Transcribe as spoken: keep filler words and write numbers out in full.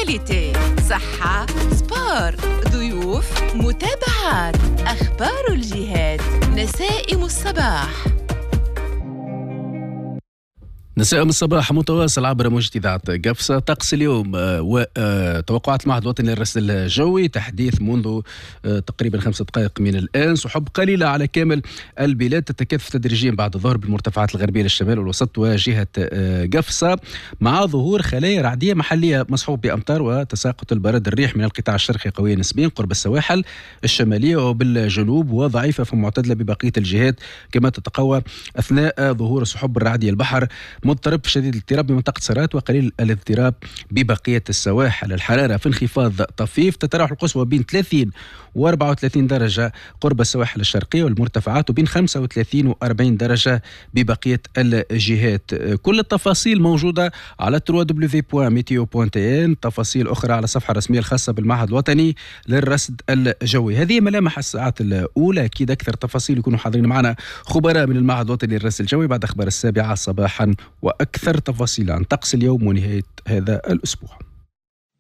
اكتواليتي، صحة، سبور، ضيوف، متابعات، أخبار الجهات، نسائم الصباح. نسائم الصباح متواصل عبر موجة إذاعة قفصة. طقس اليوم وتوقعات المعهد الوطني للرصد الجوي، تحديث منذ تقريبا خمسة دقائق من الآن. سحب قليلة على كامل البلاد تتكثف تدريجيا بعد الظهر بالمرتفعات الغربية للشمال والوسط وجهة قفصة، مع ظهور خلايا رعدية محلية مصحوب بأمطار وتساقط البرد. الريح من القطاع الشرقي قوية نسبيا قرب السواحل الشمالية وبالجنوب، وضعيفة فمعتدلة ببقية الجهات، كما تتقوى أثناء ظهور السحب الرعدية. البحر مضطرب شديد الاضطراب بمنطقة سرات وقليل الاضطراب ببقية السواحل. الحرارة في انخفاض طفيف، تتراوح القصوى بين ثلاثين و أربعة وثلاثين درجة قرب السواحل الشرقية والمرتفعات، وبين خمسة وثلاثين و أربعين درجة ببقية الجهات. كل التفاصيل موجودة على دبليو دبليو دبليو دوت ميتيو دوت ان، تفاصيل أخرى على الصفحة الرسمية الخاصة بالمعهد الوطني للرصد الجوي. هذه ملامح الساعات الأولى. أكيد أكثر تفاصيل يكونوا حاضرين معنا خبراء من المعهد الوطني للرصد الجوي بعد أخبار السابعة صباحا، وأكثر تفاصيل عن طقس اليوم ونهاية هذا الأسبوع.